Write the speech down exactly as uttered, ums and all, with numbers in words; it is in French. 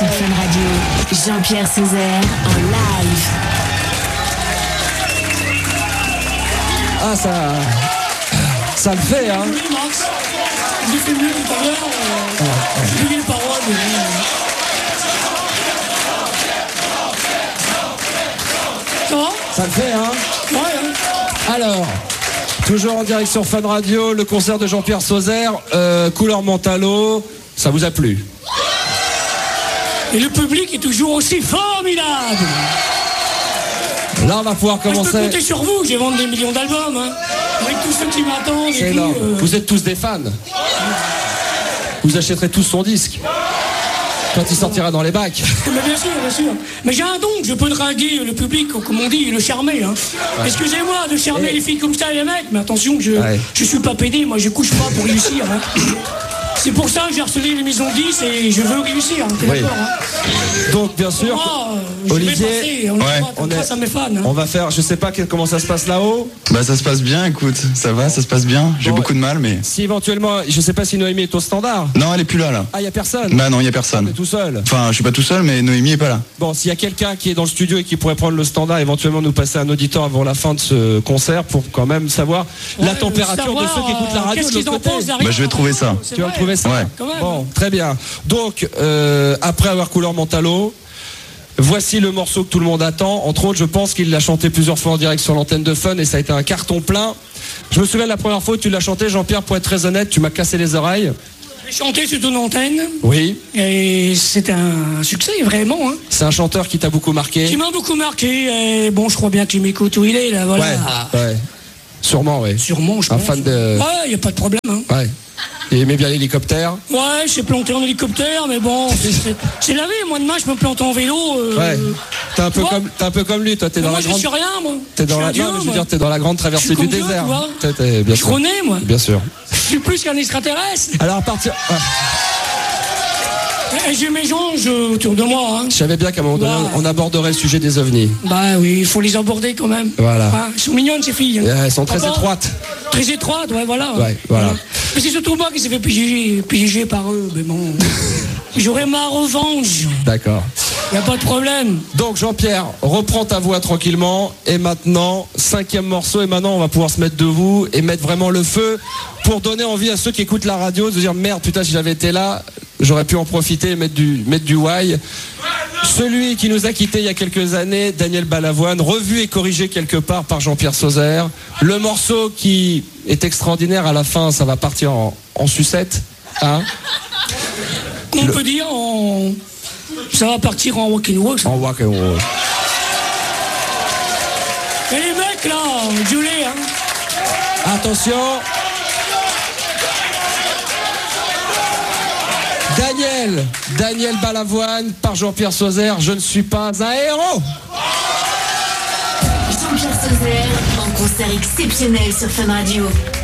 sur Fun Radio. Jean-Pierre Sauzère en live. Ah, ça... Ça le fait, hein. Oui, Max. J'ai fait mieux tout à l'heure. Euh, j'ai oublié les paroles. Mais... Ça va? Ça le fait, hein. Ouais, hein. Alors, toujours en direct sur Fun Radio, le concert de Jean-Pierre Sauzère, euh, couleur Mentalo, ça vous a plu? Et le public est toujours aussi formidable. Là, on va pouvoir Moi, commencer. je peux compter sur vous, je vais vendre des millions d'albums. Hein. Avec tous ceux qui m'attendent. C'est et énorme. tout, euh... Vous êtes tous des fans. Vous achèterez tous son disque quand il sortira dans les bacs. Mais bien sûr, bien sûr. Mais j'ai un don, je peux draguer le public, comme on dit, le charmer. Hein. Ouais. Excusez-moi de charmer et... les filles comme ça et les mecs, mais attention, je ouais. je suis pas pédé, moi je couche pas pour réussir. Hein. C'est pour ça que j'ai harcelé les maisons de dix et je veux réussir. Hein. T'es oui. d'accord, hein. Donc bien sûr, moi, Olivier, passer, on, ouais. on, est, à mes fans, hein. on va faire, je sais pas comment ça se passe là-haut. Bah ça se passe bien, écoute, ça va, ça se passe bien. J'ai bon, beaucoup de mal, mais. Si éventuellement, je sais pas si Noémie est au standard. Non, elle est plus là, là. Ah, y a personne. Bah non, y a personne. T'es tout seul. Enfin, je suis pas tout seul, mais Noémie est pas là. Bon, s'il y a quelqu'un qui est dans le studio et qui pourrait prendre le standard, éventuellement nous passer un auditeur avant la fin de ce concert pour quand même savoir ouais, la température savoir, de ceux qui écoutent la radio. Qu'est-ce qu'ils en pensent derrière. Bah je vais trouver ça. Tu vas trouver ça. Ouais. Bon, très bien. Donc, euh, après avoir couleur Mentalo, voici le morceau que tout le monde attend. Entre autres, je pense qu'il l'a chanté plusieurs fois en direct sur l'antenne de Fun et ça a été un carton plein. Je me souviens de la première fois où tu l'as chanté, Jean-Pierre, pour être très honnête, tu m'as cassé les oreilles. J'ai chanté sur ton antenne. Oui. Et c'était un succès, vraiment. Hein. C'est un chanteur qui t'a beaucoup marqué. Qui m'a beaucoup marqué. Et bon, je crois bien qu'il m'écoute où il est, là, voilà. Ouais, ouais. Sûrement, oui. Sûrement, je un pense. Un fan de... Ouais, il n'y a pas de problème. Hein. Ouais. Il aimait bien l'hélicoptère. Ouais, j'ai planté en hélicoptère, mais bon, c'est la vie. Moi, demain, je me plante en vélo. Euh, ouais. T'es un peu comme, t'es un peu comme lui, toi. T'es dans moi, la je grande. Suis rien, moi. T'es dans je la. Dieu, non, mais je veux dire, t'es dans la grande traversée du Dieu, désert. T'es, t'es, bien je sûr. connais, moi. Bien sûr. Je suis plus qu'un extraterrestre. Alors à partir. Ouais. Et j'ai mes anges autour de moi. Hein. Je savais bien qu'à un moment donné, bah, on aborderait le sujet des ovnis. Bah oui, il faut les aborder quand même. Voilà. Enfin, elles sont mignonnes, ces filles. Hein. Yeah, elles sont très Papa, étroites. Très étroites, ouais, voilà. Ouais, voilà. voilà. Mais c'est surtout moi qui s'est fait piéger, piéger par eux. Mais bon, j'aurai ma revanche. D'accord. Y a pas de problème. Donc Jean-Pierre, reprends ta voix tranquillement. Et maintenant, cinquième morceau. Et maintenant, on va pouvoir se mettre debout et mettre vraiment le feu pour donner envie à ceux qui écoutent la radio de se dire merde, putain, si j'avais été là, j'aurais pu en profiter et mettre du, mettre du why. Celui qui nous a quittés il y a quelques années, Daniel Balavoine, revu et corrigé quelque part par Jean-Pierre Sauzère. Le morceau qui est extraordinaire à la fin, ça va partir en, en sucette. Hein On Le... peut dire en... ça va partir en walk and roll. En walk and roll. Et les mecs là, gueulez, hein. Attention. Daniel, Daniel Balavoine par Jean-Pierre Sauzère, je ne suis pas un héros. Jean-Pierre Sauzère en concert exceptionnel sur Fun Radio.